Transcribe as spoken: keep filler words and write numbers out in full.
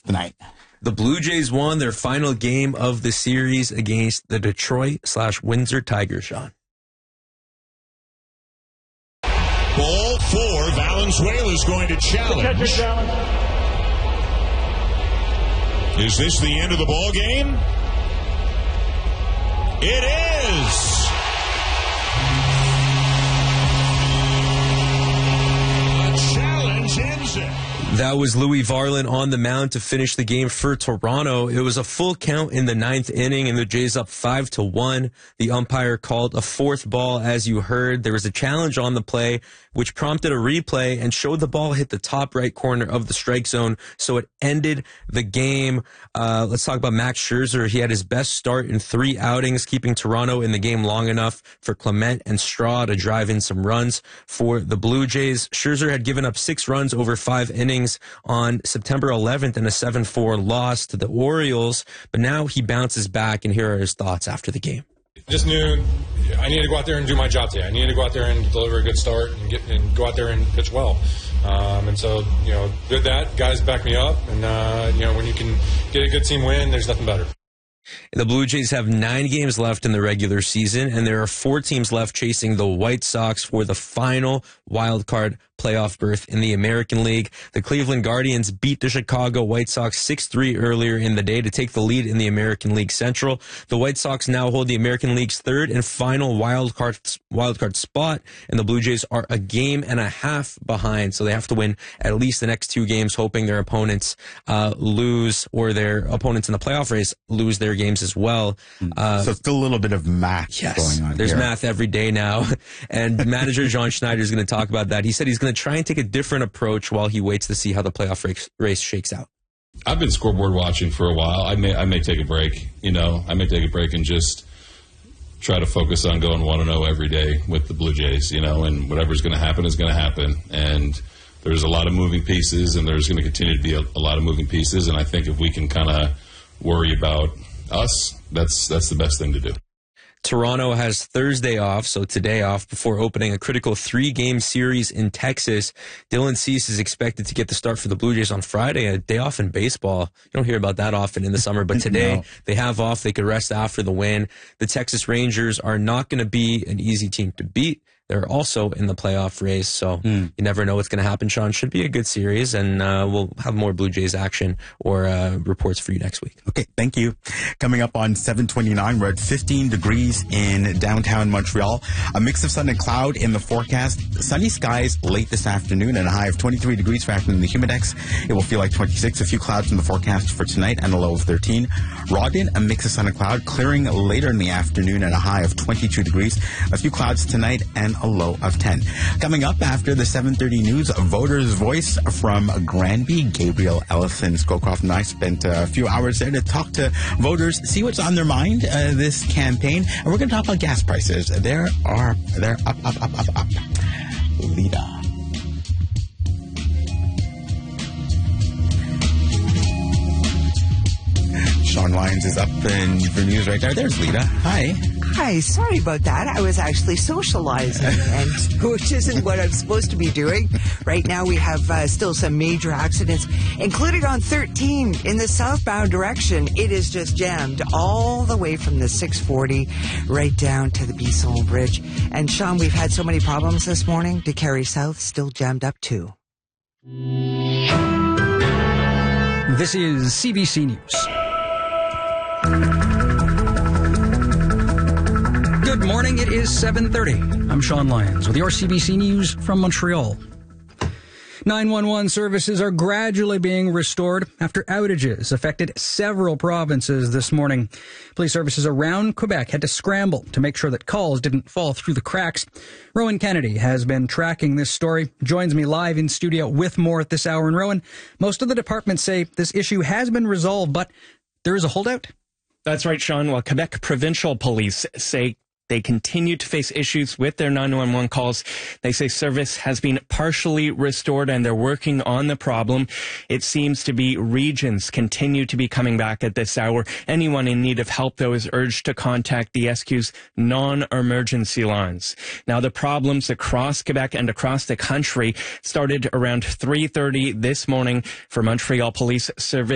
tonight. The Blue Jays won their final game of the series against the Detroit slash Windsor Tigers, Sean. Ball four. Valenzuela's going to challenge. Is this the end of the ball game? It is. A challenge ends it. That was Louis Varland on the mound to finish the game for Toronto. It was a full count in the ninth inning, and the Jays up five to one. The umpire called a fourth ball, as you heard. There was a challenge on the play, which prompted a replay and showed the ball hit the top right corner of the strike zone, so it ended the game. Uh, let's talk about Max Scherzer. He had his best start in three outings, keeping Toronto in the game long enough for Clement and Straw to drive in some runs for the Blue Jays. Scherzer had given up six runs over five innings on September eleventh in a seven four loss to the Orioles, but now he bounces back, and here are his thoughts after the game. Just knew I needed to go out there and do my job today. I needed to go out there and deliver a good start and get and go out there and pitch well. Um, and so, you know, did that. Guys back me up, and uh, you know, when you can get a good team win, there's nothing better. The Blue Jays have nine games left in the regular season, and there are four teams left chasing the White Sox for the final wild card playoff berth in the American League. The Cleveland Guardians beat the Chicago White Sox six three earlier in the day to take the lead in the American League Central. The White Sox now hold the American League's third and final wild card, wild card spot, and the Blue Jays are a game and a half behind, so they have to win at least the next two games, hoping their opponents uh, lose, or their opponents in the playoff race lose their games as well. Uh, so still a little bit of math yes, going on there's here. math every day now, and manager John Schneider is going to talk about that. He said he's going to try and take a different approach while he waits to see how the playoff race, race shakes out. I've been scoreboard watching for a while. I may I may take a break. You know, I may take a break and just try to focus on going one and oh every day with the Blue Jays. You know, and whatever's going to happen is going to happen. And there's a lot of moving pieces, and there's going to continue to be a, a lot of moving pieces. And I think if we can kind of worry about us, that's that's the best thing to do. Toronto has Thursday off, so today off, before opening a critical three-game series in Texas. Dylan Cease is expected to get the start for the Blue Jays on Friday, a day off in baseball. You don't hear about that often in the summer, but today no. They have off. They could rest after the win. The Texas Rangers are not going to be an easy team to beat. They're also in the playoff race, so mm. you never know what's going to happen, Sean. Should be a good series, and uh, we'll have more Blue Jays action or uh, reports for you next week. Okay, thank you. Coming up on seven twenty-nine, we're at fifteen degrees in downtown Montreal. A mix of sun and cloud in the forecast. Sunny skies late this afternoon and a high of twenty-three degrees for afternoon in the Humidex. It will feel like twenty-six. A few clouds in the forecast for tonight and a low of thirteen. Rawdon, a mix of sun and cloud, clearing later in the afternoon and a high of twenty-two degrees. A few clouds tonight and a low of ten. Coming up after the seven thirty news, a voter's voice from Granby. Gabriel Ellison Scowcroft and I spent a few hours there to talk to voters, see what's on their mind uh, this campaign. And we're going to talk about gas prices. There are, they're up, up, up, up, up. Lita. Sean Lyons is up in for news right there. There's Lita. Hi. Hi, sorry about that. I was actually socializing, and which isn't what I'm supposed to be doing. Right now we have uh, still some major accidents, including on thirteen in the southbound direction. It is just jammed all the way from the six forty right down to the Bisson Bridge. And Sean, we've had so many problems this morning. DeCarry South still jammed up too. This is C B C News. Good morning. It is seven thirty. I'm Sean Lyons with your C B C News from Montreal. nine one one services are gradually being restored after outages affected several provinces this morning. Police services around Quebec had to scramble to make sure that calls didn't fall through the cracks. Rowan Kennedy has been tracking this story, joins me live in studio with more at this hour. And Rowan, most of the departments say this issue has been resolved, but there is a holdout? That's right, Sean. Well, Quebec Provincial Police say they continue to face issues with their nine one one calls. They say service has been partially restored and they're working on the problem. It seems to be regions continue to be coming back at this hour. Anyone in need of help, though, is urged to contact the S Q's non-emergency lines. Now, the problems across Quebec and across the country started around three thirty this morning for Montreal Police Service.